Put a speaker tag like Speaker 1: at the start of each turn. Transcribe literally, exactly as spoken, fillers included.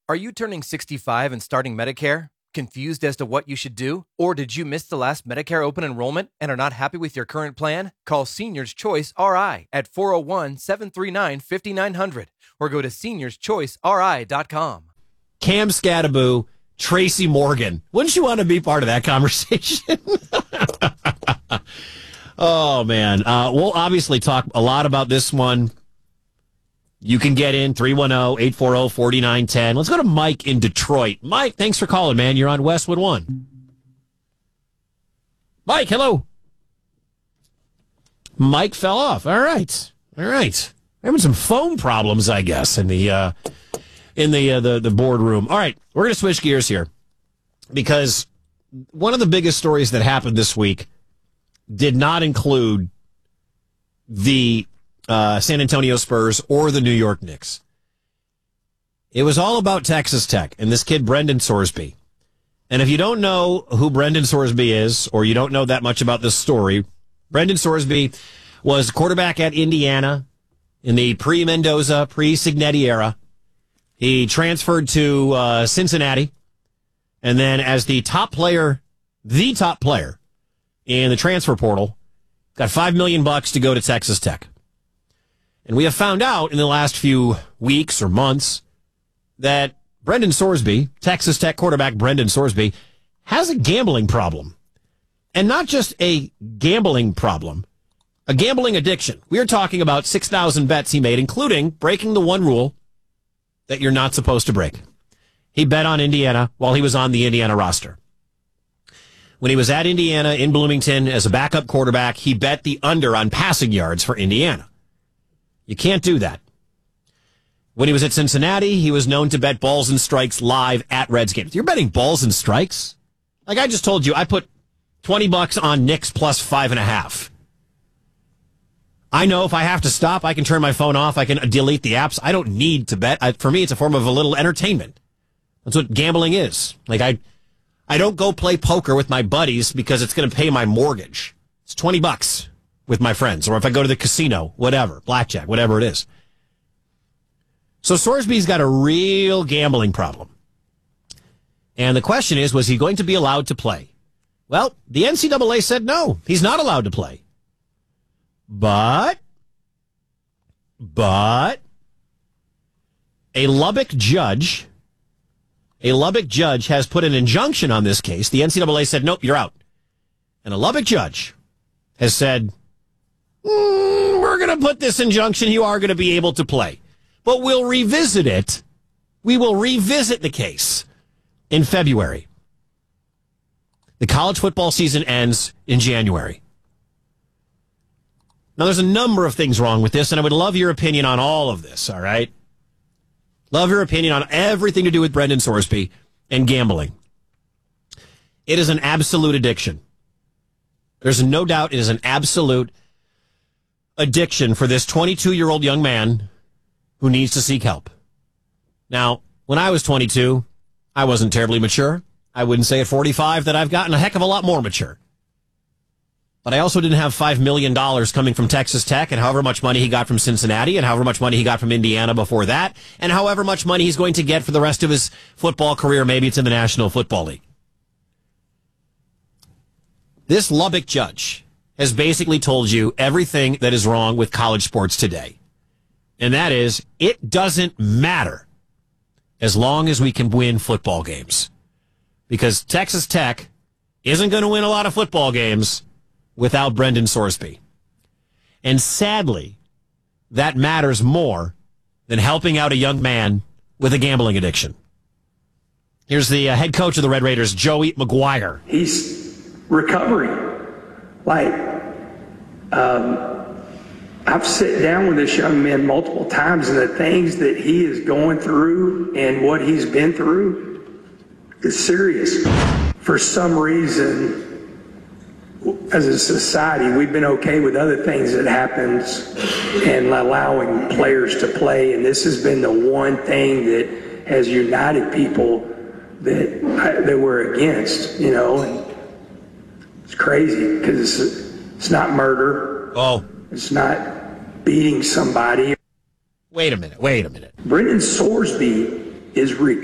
Speaker 1: Are you turning sixty-five and starting Medicare? Confused as to what you should do? Or did you miss the last Medicare open enrollment and are not happy with your current plan? Call Seniors Choice R I at four oh one, seven three nine, five nine zero zero or go to seniors choice r i dot com.
Speaker 2: Cam Scattaboo, Tracy Morgan. Wouldn't you want to be part of that conversation? Oh, man. Uh, we'll obviously talk a lot about this one. You can get in three one zero, eight four zero, four nine one zero. Let's go to Mike in Detroit. Mike, thanks for calling, man. You're on Westwood One. Mike, hello. Mike fell off. All right. All right. Having some phone problems, I guess, in the uh, in the uh, the the boardroom. All right, we're going to switch gears here because one of the biggest stories that happened this week did not include the uh, San Antonio Spurs or the New York Knicks. It was all about Texas Tech and this kid, Brendan Sorsby. And if you don't know who Brendan Sorsby is, or you don't know that much about this story, Brendan Sorsby was quarterback at Indiana in the pre-Mendoza, pre-Signetti era. He transferred to uh, Cincinnati, and then as the top player, the top player in the transfer portal, got five million bucks to go to Texas Tech. And we have found out in the last few weeks or months that Brendan Sorsby, Texas Tech quarterback Brendan Sorsby, has a gambling problem. And not just a gambling problem, a gambling addiction. We are talking about six thousand bets he made, including breaking the one rule that you're not supposed to break. He bet on Indiana while he was on the Indiana roster. When he was at Indiana in Bloomington as a backup quarterback, he bet the under on passing yards for Indiana. You can't do that. When he was at Cincinnati, he was known to bet balls and strikes live at Reds games. You're betting balls and strikes? Like I just told you, I put twenty bucks on Knicks plus five and a half. I know if I have to stop, I can turn my phone off. I can delete the apps. I don't need to bet. I, for me, it's a form of a little entertainment. That's what gambling is. Like I, I don't go play poker with my buddies because it's going to pay my mortgage. It's twenty bucks with my friends. Or if I go to the casino, whatever, blackjack, whatever it is. So Sorsby's got a real gambling problem. And the question is, was he going to be allowed to play? Well, the N C double A said no, he's not allowed to play. But, but, a Lubbock judge, a Lubbock judge has put an injunction on this case. The N C double A said, nope, you're out. And a Lubbock judge has said, mm, we're going to put this injunction, you are going to be able to play. But we'll revisit it. We will revisit the case in February. The college football season ends in January. Now, there's a number of things wrong with this, and I would love your opinion on all of this, all right? Love your opinion on everything to do with Brendan Sorsby and gambling. It is an absolute addiction. There's no doubt it is an absolute addiction for this twenty-two-year-old young man who needs to seek help. Now, when I was twenty-two, I wasn't terribly mature. I wouldn't say at forty-five that I've gotten a heck of a lot more mature. But I also didn't have five million dollars coming from Texas Tech and however much money he got from Cincinnati and however much money he got from Indiana before that and however much money he's going to get for the rest of his football career. Maybe it's in the National Football League. This Lubbock judge has basically told you everything that is wrong with college sports today. And that is, it doesn't matter as long as we can win football games. Because Texas Tech isn't going to win a lot of football games without Brendan Sorsby. And sadly, that matters more than helping out a young man with a gambling addiction. Here's the uh, head coach of the Red Raiders, Joey McGuire.
Speaker 3: He's recovering. Like, um, I've sat down with this young man multiple times, and the things that he is going through and what he's been through is serious. For some reason, as a society, we've been okay with other things that happens and allowing players to play, and this has been the one thing that has united people that I, that we're against, you know. And it's crazy because it's, it's not murder.
Speaker 2: Oh.
Speaker 3: It's not beating somebody.
Speaker 2: Wait a minute. Wait a minute.
Speaker 3: Brendan Sorsby is recovering.